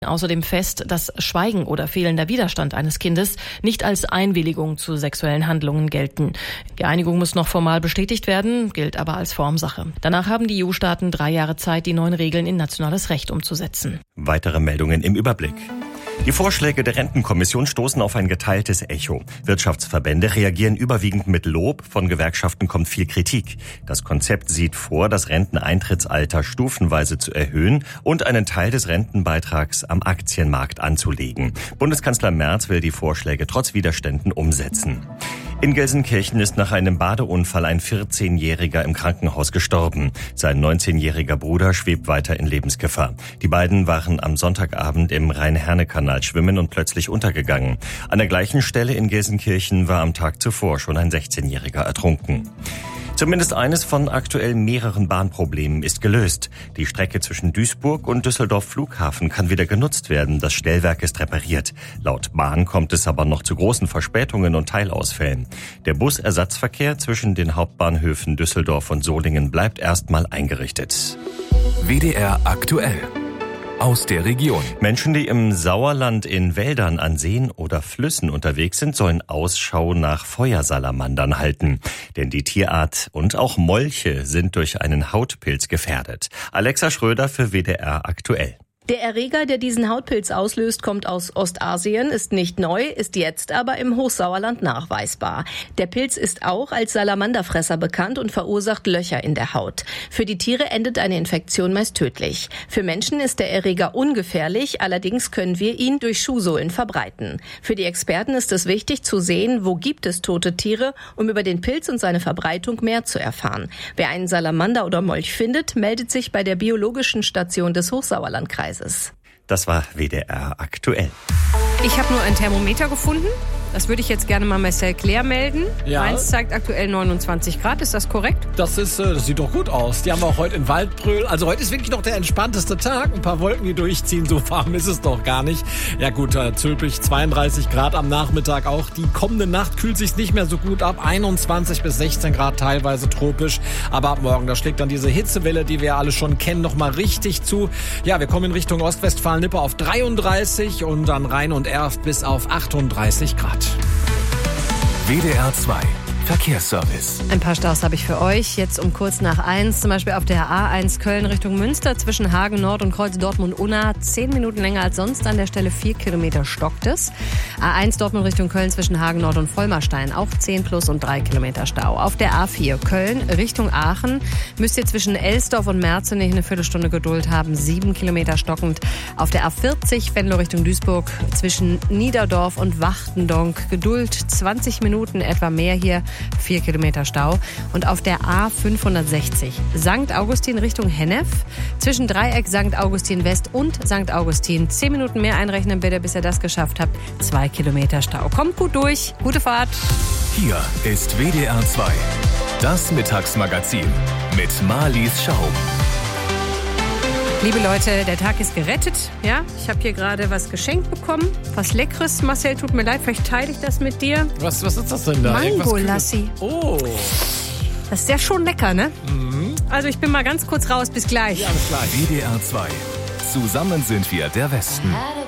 Außerdem fest, dass Schweigen oder fehlender Widerstand eines Kindes nicht als Einwilligung zu sexuellen Handlungen gelten. Die Einigung muss noch formal bestätigt werden, gilt aber als Formsache. Danach haben die EU-Staaten 3 Jahre Zeit, die neuen Regeln in nationales Recht umzusetzen. Weitere Meldungen im Überblick. Die Vorschläge der Rentenkommission stoßen auf ein geteiltes Echo. Wirtschaftsverbände reagieren überwiegend mit Lob, von Gewerkschaften kommt viel Kritik. Das Konzept sieht vor, das Renteneintrittsalter stufenweise zu erhöhen und einen Teil des Rentenbeitrags am Aktienmarkt anzulegen. Bundeskanzler Merz will die Vorschläge trotz Widerständen umsetzen. In Gelsenkirchen ist nach einem Badeunfall ein 14-Jähriger im Krankenhaus gestorben. Sein 19-jähriger Bruder schwebt weiter in Lebensgefahr. Die beiden waren am Sonntagabend im Rhein-Herne-Kanal schwimmen und plötzlich untergegangen. An der gleichen Stelle in Gelsenkirchen war am Tag zuvor schon ein 16-Jähriger ertrunken. Zumindest eines von aktuell mehreren Bahnproblemen ist gelöst. Die Strecke zwischen Duisburg und Düsseldorf Flughafen kann wieder genutzt werden. Das Stellwerk ist repariert. Laut Bahn kommt es aber noch zu großen Verspätungen und Teilausfällen. Der Busersatzverkehr zwischen den Hauptbahnhöfen Düsseldorf und Solingen bleibt erstmal eingerichtet. WDR aktuell. Aus der Region. Menschen, die im Sauerland in Wäldern an Seen oder Flüssen unterwegs sind, sollen Ausschau nach Feuersalamandern halten. Denn die Tierart und auch Molche sind durch einen Hautpilz gefährdet. Alexa Schröder für WDR aktuell. Der Erreger, der diesen Hautpilz auslöst, kommt aus Ostasien, ist nicht neu, ist jetzt aber im Hochsauerland nachweisbar. Der Pilz ist auch als Salamanderfresser bekannt und verursacht Löcher in der Haut. Für die Tiere endet eine Infektion meist tödlich. Für Menschen ist der Erreger ungefährlich, allerdings können wir ihn durch Schuhsohlen verbreiten. Für die Experten ist es wichtig zu sehen, wo gibt es tote Tiere, um über den Pilz und seine Verbreitung mehr zu erfahren. Wer einen Salamander oder Molch findet, meldet sich bei der biologischen Station des Hochsauerlandkreises. Das war WDR aktuell. Ich habe nur ein Thermometer gefunden. Das würde ich jetzt gerne mal Marcel Claire melden. Ja. Meins zeigt aktuell 29 Grad. Ist das korrekt? Das sieht doch gut aus. Die haben wir auch heute in Waldbröl. Also heute ist wirklich noch der entspannteste Tag. Ein paar Wolken, die durchziehen. So warm ist es doch gar nicht. Ja gut, Zülpich 32 Grad am Nachmittag auch. Die kommende Nacht kühlt sich nicht mehr so gut ab. 21 bis 16 Grad, teilweise tropisch. Aber ab morgen, da schlägt dann diese Hitzewelle, die wir ja alle schon kennen, nochmal richtig zu. Ja, wir kommen in Richtung Ostwestfalen-Lippe auf 33 und dann Rhein und Erft bis auf 38 Grad. WDR 2 Verkehrsservice. Ein paar Staus habe ich für euch. Jetzt um kurz nach 1, zum Beispiel auf der A1 Köln Richtung Münster zwischen Hagen Nord und Kreuz Dortmund-Unna. 10 Minuten länger als sonst, an der Stelle 4 Kilometer stockt es. A1 Dortmund Richtung Köln zwischen Hagen Nord und Vollmerstein. Auch 10 plus und 3 Kilometer Stau. Auf der A4 Köln Richtung Aachen müsst ihr zwischen Elsdorf und Merzenich eine Viertelstunde Geduld haben. 7 Kilometer stockend. Auf der A40 Venlo Richtung Duisburg zwischen Niederdorf und Wachtendonk. Geduld 20 Minuten etwa mehr hier. 4 Kilometer Stau. Und auf der A560 St. Augustin Richtung Hennef zwischen Dreieck St. Augustin West und St. Augustin. 10 Minuten mehr einrechnen bitte, bis ihr das geschafft habt. 2 Kilometer Stau. Kommt gut durch. Gute Fahrt. Hier ist WDR 2. Das Mittagsmagazin mit Marlies Schaum. Liebe Leute, der Tag ist gerettet. Ja, ich habe hier gerade was geschenkt bekommen. Was Leckeres. Marcel, tut mir leid, vielleicht teile ich das mit dir. Was ist das denn da? Mangolassi. Oh. Das ist ja schon lecker, ne? Mhm. Also ich bin mal ganz kurz raus. Bis gleich. Ja, bis gleich. WDR 2. Zusammen sind wir der Westen.